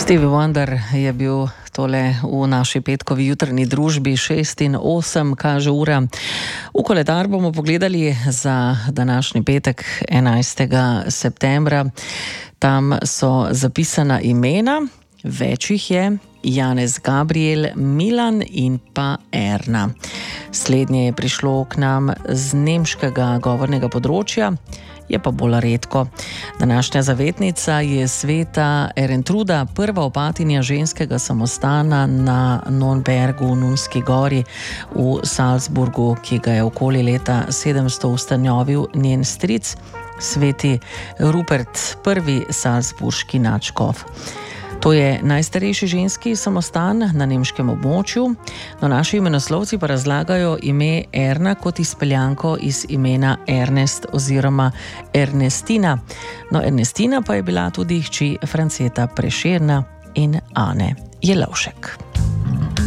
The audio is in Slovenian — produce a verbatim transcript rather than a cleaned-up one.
Stevie Wonder je bil tole v naši petkovi jutrni družbi. Šest in osem kaže ura. V koledar bomo pogledali za današnji petek, enajstega septembra. Tam so zapisana imena, več jih je: Janez, Gabriel, Milan in pa Erna. Slednje je prišlo k nam z nemškega govornega področja, je pa bolj redko. Današnja zavetnica je sveta Erentruda, prva opatinja ženskega samostana na Nonbergu v Nunski gori v Salzburgu, ki ga je okoli leta sedemsto ustanovil njen stric, sveti Rupert, prvi salzburški nadškof. To je najstarejši ženski samostan na nemškem območju. No, naši imenoslovci pa razlagajo ime Erna kot izpeljanko iz imena Ernest oziroma Ernestina. No, Ernestina pa je bila tudi hči Franceta Prešerna in Ane Jelovšek.